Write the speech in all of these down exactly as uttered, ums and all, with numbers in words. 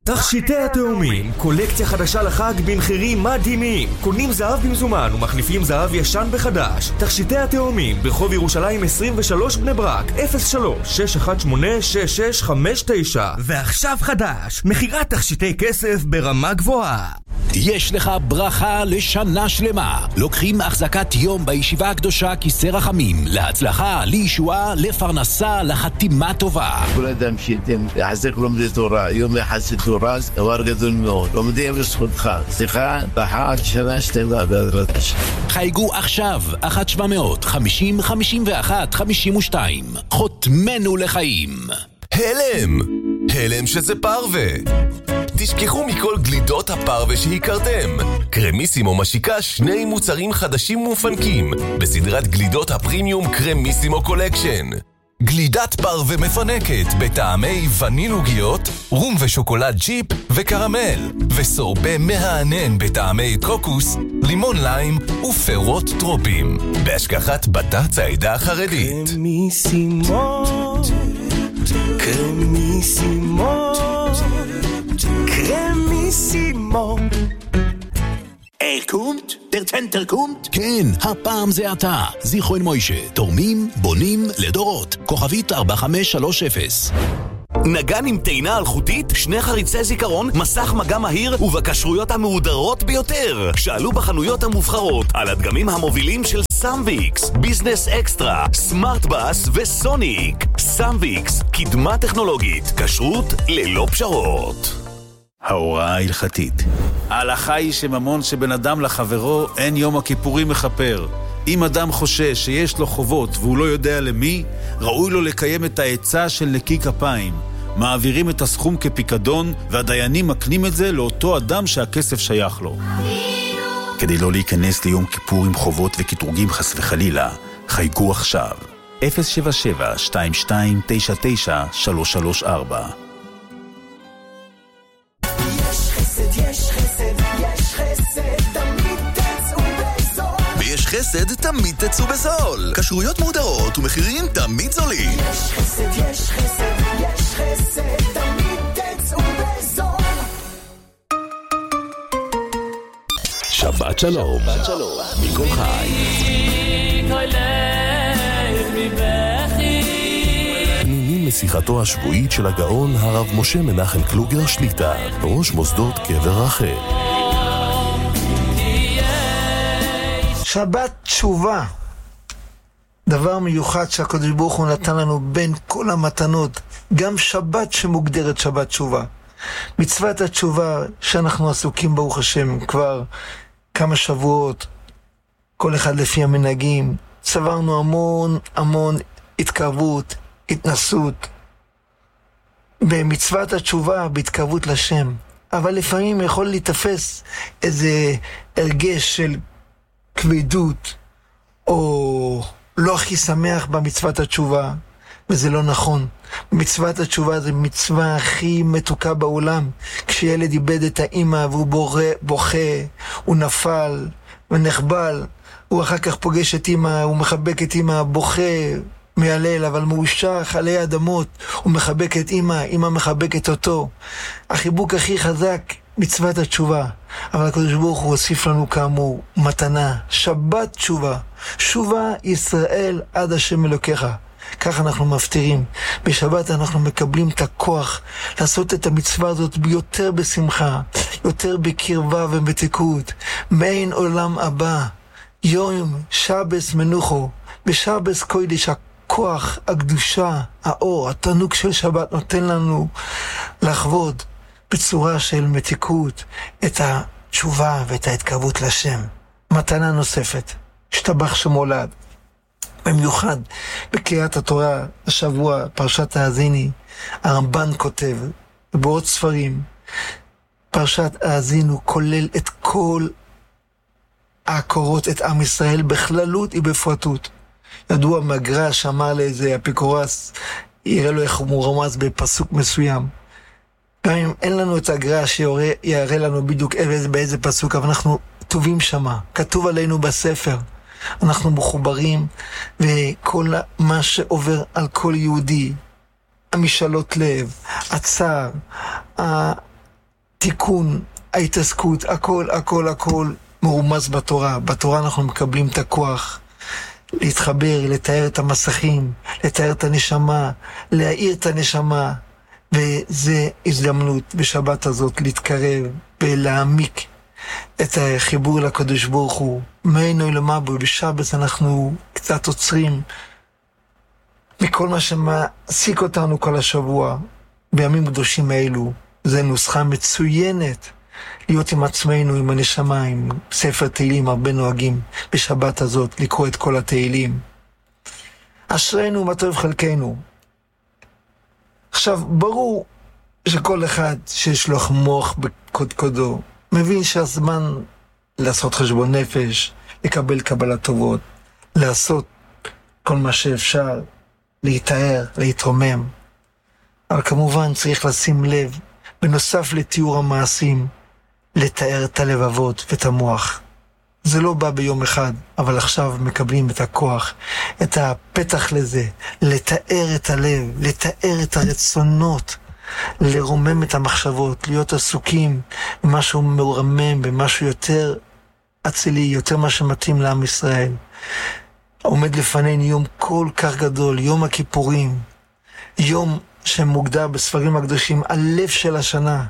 תכשיטי התאומים, קולקציה חדשה לחג במחירים מדהימים. קונים זהב במזומן ומחליפים זהב ישן בחדש. תכשיטי התאומים, ברחוב ירושלים עשרים ושלוש בני ברק, אפס שלוש שש אחת שמונה שש שש חמש תשע. ועכשיו חדש, מחירת תכשיטי כסף ברמה גבוהה. יש לך ברכה לשנה שלמה. לוקחים החזקת יום בישיבה הקדושה כיסא רחמים, להצלחה, לישועה, לפרנסה, לחתימה טובה. כל אדם שייתם יחזק לומדי תורה, יום יחסי תורה, זה דבר גדול מאוד. לומדים לזכותך. סליחה, ברכה עד שנה שתלה בעזרת השם. חייגו עכשיו, אחת שבע מאות חמישים חמישים ואחת חמישים ושתיים. חותמנו לחיים. הלם! הלם שזה פרווה. תשכחו מכל גלידות הפרווה שהכרתם. קרמיסימו משיקה שני מוצרים חדשים ומפנקים בסדרת גלידות הפרימיום קרמיסימו קולקשן. גלידת פרווה מפנקת בטעמי וניל עוגיות, רום ושוקולד צ'יפ וקרמל, וסורבה מהענן בטעמי קוקוס, לימון ליים ופירות טרופים, בהשגחת בד"ץ העדה החרדית. קרמיסימו, קרמיסימו, קרמיסימו. Er kommt, der Center kommt. כן, הפעם זה אתה. זיכרון מוישה, תורמים, בונים, לדורות. כוכבית ארבע חמש שלוש אפס. נגן עם טעינה אלחוטית, שני חריצי זיכרון, מסך מגע מהיר ובקשרויות המהודרות ביותר. שאלו בחנויות המובחרות על הדגמים המובילים של סמביקס, ביזנס אקסטרה, סמארט בס וסוניק. סמביקס, קדמה טכנולוגית, כשרות ללא פשרות. ההוראה ההלכתית. ההלכה היא שממון שבן אדם לחברו אין יום הכיפורים מחפר. אם אדם חושש שיש לו חובות והוא לא יודע למי, ראוי לו לקיים את העצה של נקי כפיים. מעבירים את הסכום כפיקדון והדיינים מקנים את זה לאותו אדם שהכסף שייך לו. כדי לא להיכנס ליום כיפור עם חובות וכתרוגים חס וחלילה, חייגו עכשיו. אפס שבע שבע שתיים שתיים תשע תשע שלוש שלוש ארבע. יש חסד, תמיד תצאו בזול. כשרויות מודרות ומחירים תמיד זולים. יש חסד, יש חסד, יש חסד, תמיד תצאו בזול. שבת שלום. שבת שלום. מכל חי. פנינים משיחתו השבועית של הגאון הרב משה מנחם קלוגר שליטה, ראש מוסדות קבר רחל. שבת תשובה, דבר מיוחד שהקדוש ברוך הוא נתן לנו בין כל המתנות, גם שבת שמוגדרת שבת תשובה. מצוות התשובה שאנחנו עסוקים ברוך השם כבר כמה שבועות, כל אחד לפי המנהגים, צברנו המון המון התקרבות, התנסות במצוות התשובה, בהתקרבות לשם. אבל לפעמים יכול להתאפס איזה הרגש של כבדות, או לא הכי שמח במצוות התשובה, וזה לא נכון. מצוות התשובה זה מצווה הכי מתוקה בעולם. כשילד איבד את האמא והוא בוכה, בוכה, הוא נפל ונחבל, הוא אחר כך פוגש את אמא, הוא מחבק את אמא, בוכה, מעלל, אבל מאושך עלי אדמות, הוא מחבק את אמא, אמא מחבקת אותו. החיבוק הכי חזק, מצוות התשובה. אבל הקדוש ברוך הוא הוסיף לנו כאמור מתנה, שבת תשובה. שובה ישראל עד השם אלוקיך. כך אנחנו מפתירים. בשבת אנחנו מקבלים את הכוח לעשות את המצווה הזאת ביותר בשמחה, יותר בקרבה ומתיקות. מעין עולם הבא, יום שבס מנוחו, בשבס קודש, הכוח, הקדושה, האור, התענוג של שבת נותן לנו לחוות בצורה של מתיקות את התשובה ואת ההתקרבות לשם. מתנה נוספת, השתבח שמולד. במיוחד בקריאת התורה השבוע, פרשת האזיני, הרמב"ן כותב, ובעוד ספרים, פרשת האזינו כולל את כל העקורות, את עם ישראל בכללות ובפרטות. ידוע מגרע שאמר לאיזה אפיקורס, יראה לו איך הוא רמז בפסוק מסוים. גם אם אין לנו את הגרע שיראה לנו בדיוק באיזה פסוק, אבל אנחנו טובים שמה, כתוב עלינו בספר. אנחנו מחוברים, וכל מה שעובר על כל יהודי, המשאלות לב, הצער, התיקון, ההתעסקות, הכל, הכל, הכל מרומז בתורה. בתורה אנחנו מקבלים את הכוח להתחבר, לתאר את המסכים, לתאר את הנשמה, להאיר את הנשמה, וזה הזדמנות בשבת הזאת להתקרב ולהעמיק את החיבור לקדוש ברוך הוא. מהינו למבו, בשבת אנחנו קצת עוצרים מכל מה שמעסיק אותנו כל השבוע בימים קדושים האלו. זה נוסחה מצוינת להיות עם עצמנו, עם הנשמה, עם ספר תהילים. הרבה נוהגים בשבת הזאת לקרוא את כל התהילים. אשרינו מה טוב חלקנו. עכשיו, ברור שכל אחד שיש לו מוח בקודקודו מבין שהזמן לעשות חשבון נפש, לקבל קבלת טובות, לעשות כל מה שאפשר, להתאר, להתרומם. אבל כמובן צריך לשים לב, בנוסף לתיאור המעשים, לתאר את הלבבות ואת המוח. זה לא בא ביום אחד, אבל עכשיו מקבלים את הכוח, את הפתח לזה, לתאר את הלב, לתאר את הרצונות, לרומם את המחשבות, להיות עסוקים במשהו מרומם, במשהו יותר אצילי, יותר מה שמתאים לעם ישראל. עומד לפנינו יום כל כך גדול, יום הכיפורים, יום שמוגדר בספרים הקדושים, הלב של השנה.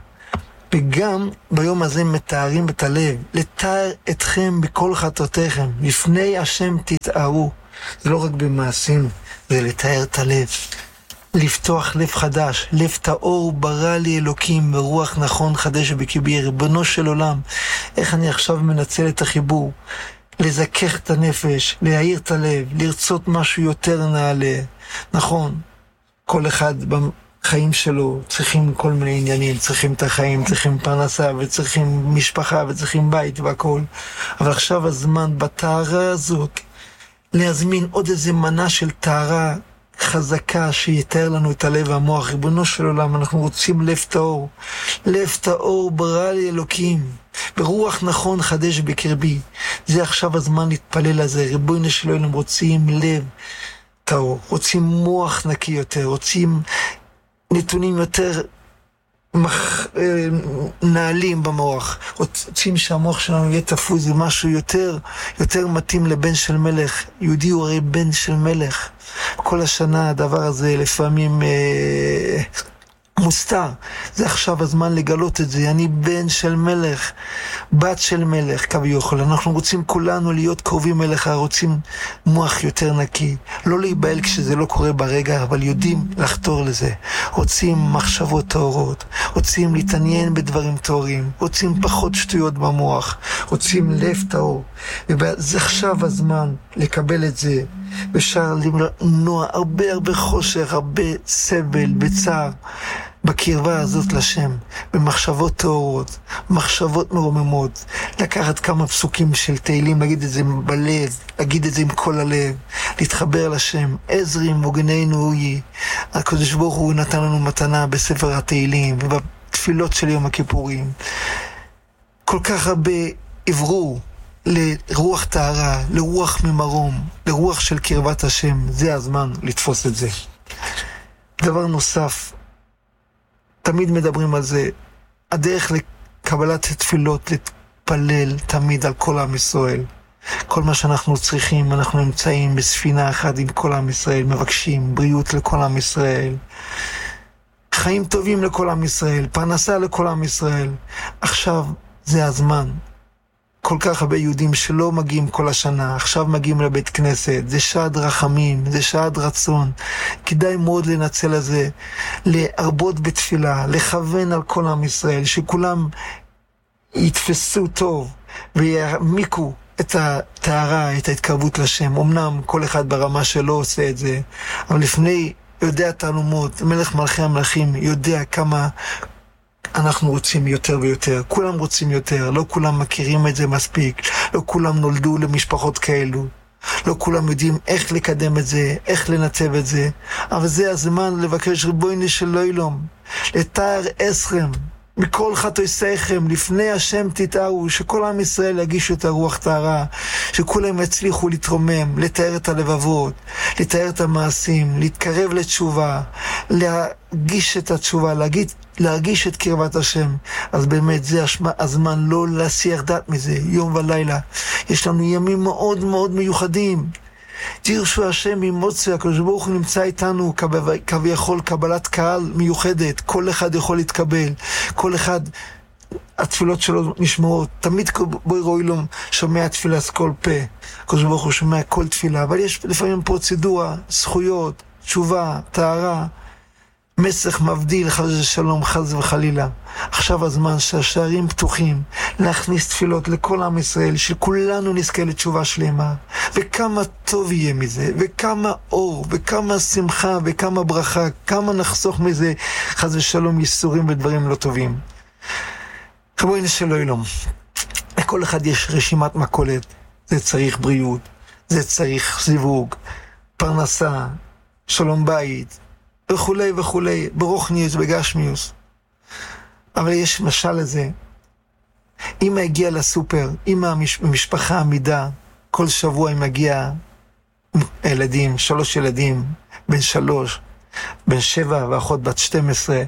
וגם ביום הזה מתארים את הלב, לתאר אתכם בכל חטאותיכם, לפני השם תתארו. זה לא רק במעשים, זה לתאר את הלב, לפתוח לב חדש, לב טהור ברא לי אלוקים, ברוח נכון חדש בקבי, ריבונו של עולם. איך אני עכשיו מנצל את החיבור, לזכך את הנפש, להעיר את הלב, לרצות משהו יותר נעלה. נכון, כל אחד בחיים שלו צריכים כל מיני עניינים, צריכים את החיים, צריכים פרנסה וצריכים משפחה וצריכים בית והכל. אבל עכשיו הזמן בטהרה הזאת להזמין עוד איזה מנה של טהרה חזקה שיתאר לנו את הלב והמוח. ריבונו של עולם, אנחנו רוצים לב טהור, לב טהור ברא לי אלוקים, ברוח נכון חדש בקרבי. זה עכשיו הזמן להתפלל על זה. ריבונו של עולם, רוצים לב טהור, רוצים מוח נקי יותר, רוצים נתונים יותר מח... נעלים במוח, רוצים שהמוח שלנו יהיה תפוס, זה משהו יותר, יותר מתאים לבן של מלך. יהודי הוא הרי בן של מלך. כל השנה הדבר הזה לפעמים אה, מוסתר. זה עכשיו הזמן לגלות את זה. אני בן של מלך, בת של מלך כביכול. אנחנו רוצים כולנו להיות קרובים אליך, רוצים מוח יותר נקי, לא להיבהל כשזה לא קורה ברגע, אבל יודעים לחתור לזה. רוצים מחשבות טהורות, רוצים להתעניין בדברים טהורים, רוצים פחות שטויות במוח, רוצים לב טהור. וזה עכשיו הזמן לקבל את זה. אפשר למנוע הרבה הרבה חושך, הרבה סבל וצער בקרבה הזאת לשם, במחשבות טהורות, מחשבות מרוממות. לקחת כמה פסוקים של תהילים, להגיד את זה בלב, להגיד את זה עם כל הלב, להתחבר לשם. עזרי מוגננו הוי. הקדוש ברוך הוא נתן לנו מתנה בספר התהילים ובתפילות של יום הכיפורים. כל כך הרבה עברו לרוח טהרה, לרוח ממרום, לרוח של קרבת השם. זה הזמן לתפוס את זה. דבר נוסף, תמיד מדברים על זה, הדרך לקבלת תפילות, להתפלל תמיד על כל עם ישראל. כל מה שאנחנו צריכים, אנחנו נמצאים בספינה אחת עם כל עם ישראל, מבקשים בריאות לכל עם ישראל, חיים טובים לכל עם ישראל, פרנסה לכל עם ישראל. עכשיו זה הזמן. כל כך הרבה יהודים שלא מגיעים כל השנה, עכשיו מגיעים לבית כנסת. זה שעת רחמים, זה שעת רצון. כדאי מאוד לנצל את זה, להרבות בתפילה, לכוון על כל עם ישראל, שכולם יתפסו טוב ויעמיקו את הטהרה, את ההתקרבות לשם. אמנם כל אחד ברמה שלו עושה את זה, אבל לפני יודע תעלומות, מלך מלכי המלכים יודע כמה אנחנו רוצים יותר ויותר. כולם רוצים יותר, לא כולם מכירים את זה מספיק, לא כולם נולדו למשפחות כאלו, לא כולם יודעים איך לקדם את זה, איך לנתב את זה. אבל זה הזמן לבקש ריבונו של עולם, לתאר אסכם מכל חטאיכם, לפני השם תתארו, שכל עם ישראל יגישו את הרוח טהרה, שכולם יצליחו להתרומם, לתאר את הלבבות, לתאר את המעשים, להתקרב לתשובה, להגיש את התשובה, להגיד להרגיש את קרבת השם. אז באמת זה הזמן לא להסיח דעת מזה, יום ולילה. יש לנו ימים מאוד מאוד מיוחדים. תרשו השם ממוצא, הקדוש ברוך הוא נמצא איתנו כביכול קבלת קהל מיוחדת, כל אחד יכול להתקבל, כל אחד התפילות שלו נשמעות, תמיד בוי רוילום שומע תפילה כל פה, הקדוש ברוך הוא שומע כל תפילה, אבל יש לפעמים פרוצדורה, זכויות, תשובה, טהרה, מסך מבדיל, חס ושלום, חס וחלילה. עכשיו הזמן שהשערים פתוחים להכניס תפילות לכל עם ישראל, שכולנו נזכה לתשובה שלמה, וכמה טוב יהיה מזה, וכמה אור, וכמה שמחה, וכמה ברכה, כמה נחסוך מזה, חס ושלום, ייסורים ודברים לא טובים. חבוינו של אילום, לכל אחד יש רשימת מכולת. זה צריך בריאות, זה צריך זיווג, פרנסה, שלום בית, וכולי וכולי, ברוחניוס, בגשמיוס. אבל יש משל לזה. אמא הגיעה לסופר, אמא משפחה עמידה, כל שבוע היא מגיעה ילדים, שלוש ילדים, בן שלוש, בן שבע ואחות בת שתים עשרה.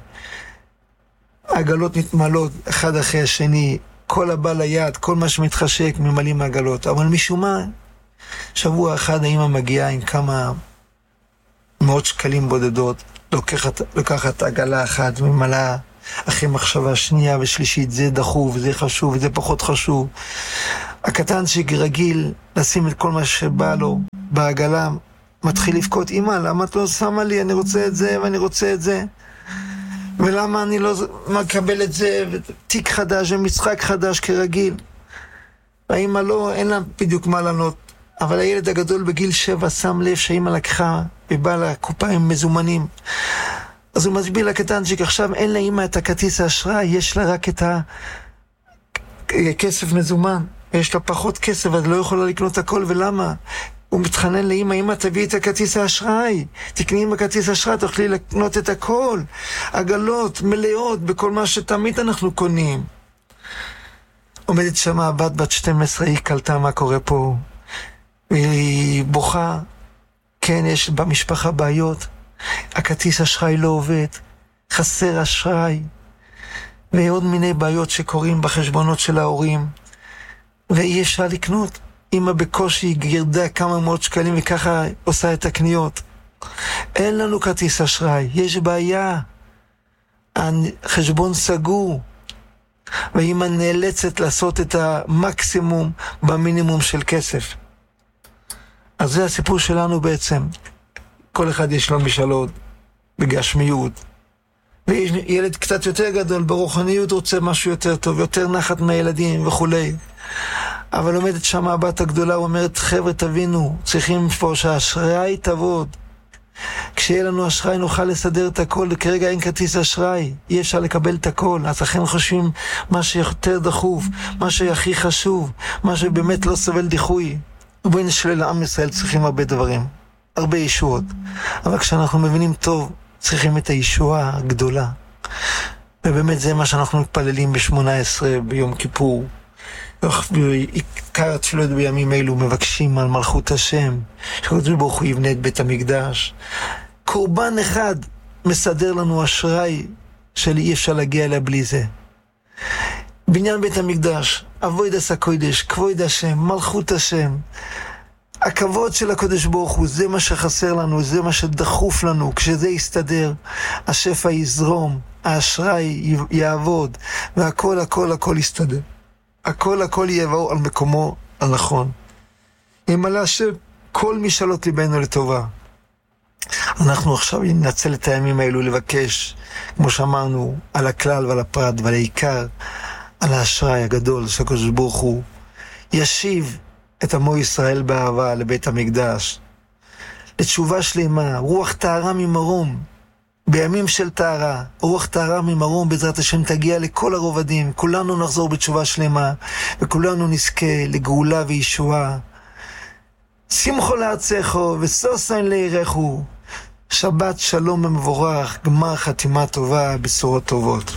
העגלות נתמלות אחד אחרי השני, כל הבא ליד, כל מה שמתחשק ממלאים העגלות. אבל משום מה, שבוע אחד האמא מגיעה עם כמה מאות שקלים בודדות, לוקחת, לוקחת עגלה אחת, ממלאה אחרי מחשבה שנייה ושלישית, זה דחוף, זה חשוב, זה פחות חשוב. הקטנצ'יק רגיל לשים את כל מה שבא לו בעגלה, מתחיל לבכות, אמא, למה את לא שמה לי, אני רוצה את זה ואני רוצה את זה. ולמה אני לא מקבל את זה, תיק חדש ומשחק חדש כרגיל. והאמא לא, אין לה בדיוק מה לענות. אבל הילד הגדול בגיל שבע שם לב שהאמא לקחה ובא לקופה עם מזומנים. אז הוא מסביר לקטנצ'יק, עכשיו אין לאמא את הכרטיס האשראי, יש לה רק את הכסף מזומן. יש לה פחות כסף, אז לא יכולה לקנות הכל, ולמה? הוא מתחנן לאמא, אמא תביא את הכרטיס האשראי, תקני עם הכרטיס האשראי, תוכלי לקנות את הכל, עגלות מלאות בכל מה שתמיד אנחנו קונים. עומדת שמה הבת בת שתים עשרה, היא קלטה מה קורה פה, היא בוכה, כן, יש במשפחה בעיות, הכרטיס האשראי לא עובד, חסר אשראי, ועוד מיני בעיות שקורים בחשבונות של ההורים, ואי אפשר לקנות. אמא בקושי גרדה כמה מאות שקלים וככה עושה את הקניות. אין לנו כרטיס אשראי, יש בעיה. החשבון סגור. ואמא נאלצת לעשות את המקסימום במינימום של כסף. אז זה הסיפור שלנו בעצם. כל אחד יש לו משאלות בגשמיות. ויש ילד קצת יותר גדול ברוחניות רוצה משהו יותר טוב, יותר נחת מהילדים וכולי. אבל עומדת שם הבת הגדולה, אומרת, חבר'ה תבינו, צריכים פה שהאשראי תעבוד. כשיהיה לנו אשראי נוכל לסדר את הכל, וכרגע אין כרטיס אשראי, אי אפשר לקבל את הכל. אז לכן חושבים מה שיותר דחוף, מה שהכי חשוב, מה שבאמת לא סובל דיחוי. ובואי נשאל, לעם ישראל צריכים הרבה דברים, הרבה ישועות. אבל כשאנחנו מבינים טוב, צריכים את הישועה הגדולה. ובאמת זה מה שאנחנו מתפללים ב-שמונה עשרה ביום כיפור. עיקר התפילות בימים אלו מבקשים על מלכות השם, שהקדוש ברוך הוא יבנה את בית המקדש. קורבן אחד מסדר לנו אשראי של אי אפשר להגיע אליה בלי זה. בניין בית המקדש, אבוידס הקודש, כבוד השם, מלכות השם, הכבוד של הקדוש ברוך הוא, זה מה שחסר לנו, זה מה שדחוף לנו. כשזה יסתדר, השפע יזרום, האשראי יעבוד, והכל הכל הכל יסתדר. הכל הכל יבוא על מקומו הנכון. ימלא שכל משאלות ליבנו לטובה. אנחנו עכשיו ננצל את הימים האלו לבקש, כמו שאמרנו, על הכלל ועל הפרט ועל העיקר, על האשראי הגדול שהקדוש ברוך הוא ישיב את עמו ישראל באהבה לבית המקדש, לתשובה שלמה, רוח טהרה ממרום, בימים של טהרה, רוח טהרה ממרום בעזרת השם תגיע לכל הרובדים, כולנו נחזור בתשובה שלמה, וכולנו נזכה לגאולה וישועה. שמחו לארצךו וסוסן לעירכו, שבת שלום ומבורך, גמר חתימה טובה, בשורות טובות.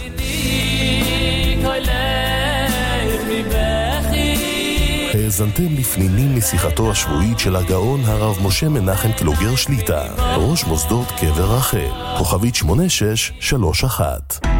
האזנתם לפנינים משיחתו השבועית של הגאון הרב משה מנחם קלוגר שליטה, ראש מוסדות קבר רחל, כוכבית שמונה שש שלוש אחת.